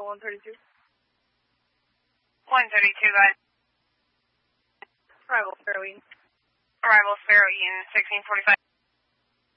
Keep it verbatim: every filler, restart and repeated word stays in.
for one thirty-two. one thirty-two, guys. Arrival, Sparrow Eaton. Arrival, Sparrow Eaton, sixteen forty-five.